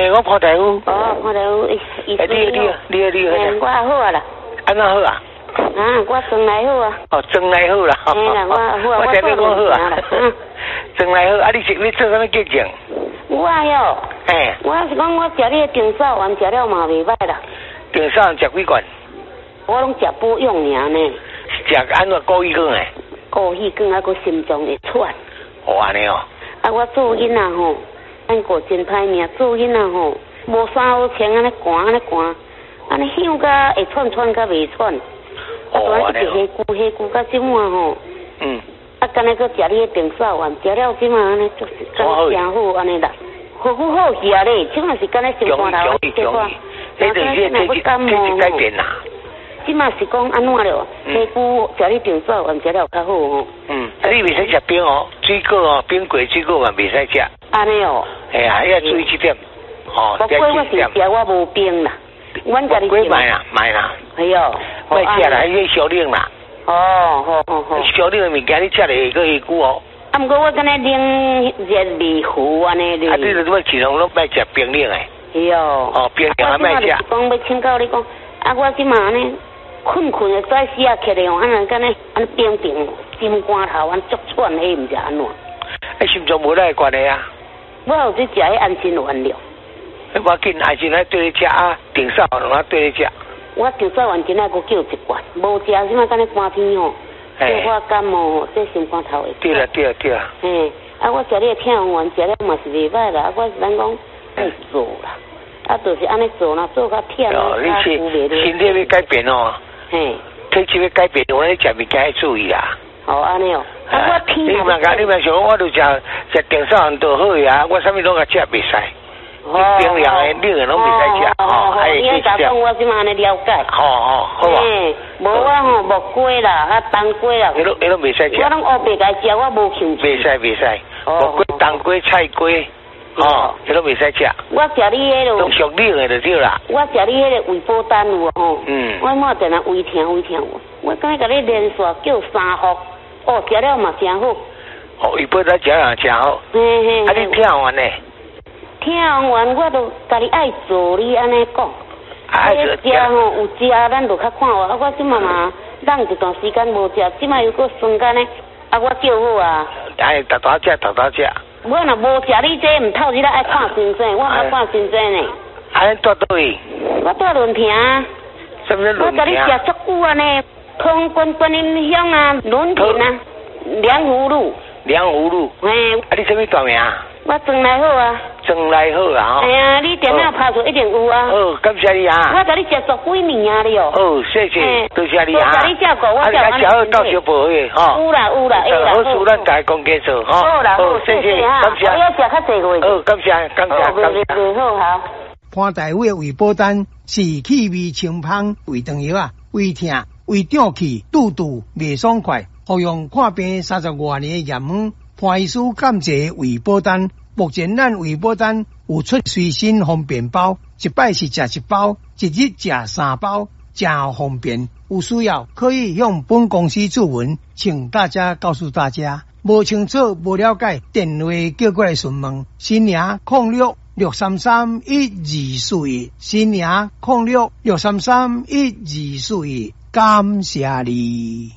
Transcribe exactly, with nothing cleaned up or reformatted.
嘿，我潘大夫。 哦，潘大夫，医生。 你你你你你我好啊啦。 安怎好啊？ 啊，我装来好啊。 哦，装来好啦。 嘿啦，我好， 我听你讲好啊。 嗯。 装来好，啊，你是你做啥物结症？ 我哟。 嘿。 我是讲我食你的丁扫丸食了嘛袂歹啦。 丁扫丸食几罐？ 我拢食保养尔呢。 食安怎高血管诶？ 高血管啊，个心脏会喘。 哦，安尼哦。啊， 我做囡仔吼，按过真歹命，做囡仔吼，无衫好穿，安尼寒安尼寒，安尼响甲会喘喘甲袂喘。哦，安尼哦。一直下骨下骨甲即满吼。嗯。啊，干那个食你的丁扫丸，食了即满安尼就是干真好安尼啦。好好好食咧，即满是干那上班头结果。 你就是这这这改变啦。 即马是讲安怎了？下骨食你丁扫丸食了较好哦。嗯， 啊，你袂使食冰哦，水果哦，冰过水果嘛袂使食。 安尼哦。哎呀，要注意这点。哦， 不过我是食我无冰啦，阮家己食。买啦，买啦。 哎呦， 卖食啦，迄个小冷啦。 哦，好好好。 小冷的物件你食咧个下骨哦。 啊，毋过我敢若冷热米糊安尼咧。 啊，你都要尽量拢卖食冰冷诶。 哎呦。 哦，冰冷还卖食。 讲要请教你讲，啊，我即马安尼。困困的早时啊，起来用安尼干呢，安尼冰冰，心肝头安足喘，迄毋知安怎？ 哎，心脏无来关系啊。 我有去食迄安心丸了。 哎，我紧安心来对你食啊，丁扫丸我对你食。 我丁扫丸今仔佫叫一罐，无食即摆干呢寒天吼，做我感冒，这心肝头会。 对啦对啦对啦。 嘿，啊，我食你的听红丸食了嘛是袂歹啦，啊，我是咱讲爱做啦，啊，就是安尼做啦，做较忝啊， 你身身体要改变哦。嘿，体质要改变，我咧食物件要注意啊。 哦，安尼哦。啊，我天你嘛讲，你嘛想讲，我就食食丁扫丸就好呀，我啥物拢甲食袂使。哦。冰凉的、冷的拢袂使食。 哦。哦。你安甲讲，我即马安尼了解。 好好好啊。 嘿，无我吼木瓜啦，啊冬瓜啦。 迄拢迄拢袂使食。 我拢乌白甲食，我无兴趣。 袂使袂使。木瓜、冬瓜、菜瓜。哦，迄都袂使食。我食你迄个。 都属冷的就对啦。 我食你迄个胃保丹有吼。嗯。我莫定啊胃疼胃疼，我刚才甲你连续叫三盒，哦，食了嘛真好。 哦，胃保丹食了真好。嘿嘿。啊，你听完呢？ 听完我都家己爱做你安尼讲。爱做。食吼有食，咱就较看我。啊，我即马嘛，冷一段时间无食，即马又搁酸干呢，啊，我叫好啊。 哎，逐大食，逐大食。 我若无食你这，毋透日来爱看先生，我爱看先生呢。 安尼住倒位？ 我住轮亭。 什么轮亭？ 我甲你食足久啊呢，通关观音乡啊，轮亭啊，凉湖路。凉湖路。嘿。啊，你什么大名？我庄来好啊。庄来好啊！哎呀，你电脑拍出一定有啊。哦，感谢你啊！我甲你食十几年啊了哦。哦，谢谢，多谢你啊！多谢你照顾我，照顾你。啊，到小宝去哈。有啦有啦，哎啦。好事咱大家共建设哈。好啦好，谢谢，感谢。我要食较济个。哦，感谢感谢感谢。好好。 潘大夫的胃保丹是气味清芳胃肠药啊，胃痛、胃胀气、肚肚袂爽快，服用看病三十多年的验方，潘医师感谢胃保丹。目前咱胃保丹有出随身方便包，一摆是食一包，一日食三包，真方便。有需要可以向本公司咨询，请大家告诉大家。无清楚、无了解，电话叫过来询问。新娘零六六三三一二四一，新娘零六六三三一二四一，感谢你。